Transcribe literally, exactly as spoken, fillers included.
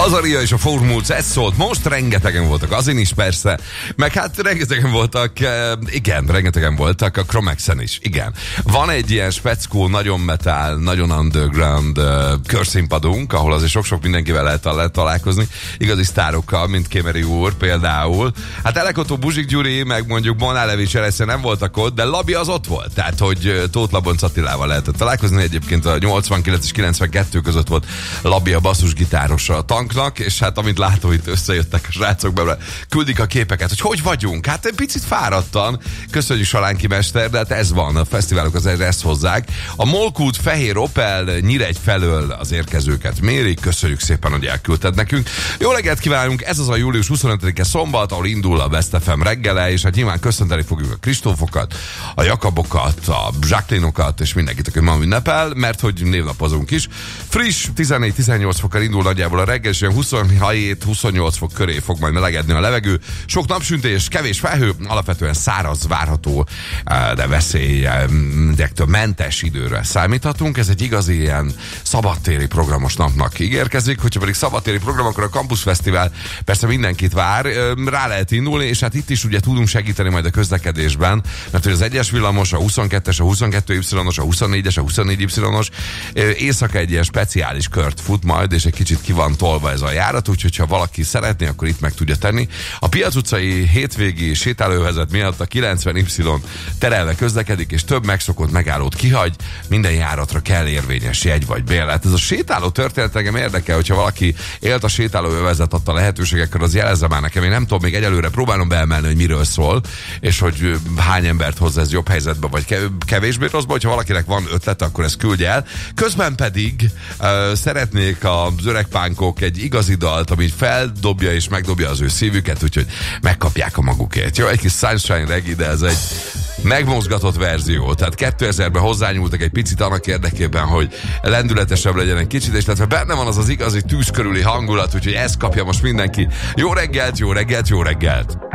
Azaria és a Formulc, ez szólt, most rengetegen voltak, azin is persze, meg hát rengetegen voltak, igen, rengetegen voltak a Chromexen is, igen. Van egy ilyen speckó, nagyon metal, nagyon underground uh, körszínpadunk, ahol azért sok-sok mindenkivel lehet, lehet találkozni, igazi sztárokkal, mint Kémeri úr például. Hát Elekotó, Buzsik Gyuri, meg mondjuk Molnár Levi és Eresztje nem voltak ott, de Labi az ott volt, tehát hogy Tóth Labonc Attilával lehetett találkozni, egyébként a nyolcvankilenc és kilencvenkettő között volt Labi a basszusgitárosa a Tanknak, és hát amit látom, itt összejöttek a srácok belőle, küldik a képeket, hogy hogy vagyunk, hát egy picit fáradtan, köszönjük Salánki mester, de hát ez van, a fesztiválok az ezt hozzák. A Molkult Fehér Opel Nyíregy felől az érkezőket mérik, köszönjük szépen, hogy elküldted nekünk. Jó reggelt kívánunk, ez az a július huszonötödike szombat, ahol indul a Best ef em reggele, és hát nyilván köszönteni fogjuk a Kristófokat, a Jakabokat, a Zsáklinokat, és mindenkit, aki ma ünnepel, mert hogy névnapozunk is. Friss, tizennégy-tizennyolc fokkal indul nagyjából a reggel, és huszonhét-huszonnyolc fok köré fog majd melegedni a levegő. Sok napsütés, kevés felhő, alapvetően száraz várható, de veszélyektől mentes időre számíthatunk. Ez egy igazi ilyen szabadtéri programos napnak ígérkezik. Hogyha pedig szabadtéri program, akkor a Campus Fesztivál persze mindenkit vár, rá lehet indulni, és hát itt is ugye tudunk segíteni majd a közlekedésben, mert hogy az egyes villamos, a huszonkettes, a huszonkettő Y-os, a huszonnégyes, a huszonnégy Y-os éjszaka egy ilyen speciális kört fut majd, és egy kicsit ki van tolva ez a járat, úgyhogy ha valaki szeretné, akkor itt meg tudja tenni. A Piac utcai hétvégi sétálóvezet miatt a kilencven Y terelve közlekedik, és több megszokott megállót kihagy, minden járatra kell érvényes jegy vagy bérlet. Ez a sétáló történet engem érdekel, hogyha valaki élt a sétálóövezet adta lehetőségekkel, az jelezze már nekem, én nem tudom, még egyelőre próbálom beemelni, hogy miről szól, és hogy hány embert hoz ez jobb helyzetbe, vagy kevésbé rosszba, hogyha valakinek van ötlete, akkor ezt küldje el. Közben pedig uh, szeretnék az öreg pánkok egy igazi dalt, ami feldobja és megdobja az ő szívüket, úgyhogy megkapják a magukért. Jó, egy kis Sunshine Reggae, de ez egy megmozgatott verzió. Tehát kétezerben hozzányúltak egy picit annak érdekében, hogy lendületesebb legyen egy kicsit, és tehát benne van az az igazi tűz körüli hangulat, úgyhogy ezt kapja most mindenki. Jó reggelt, jó reggelt, jó reggelt!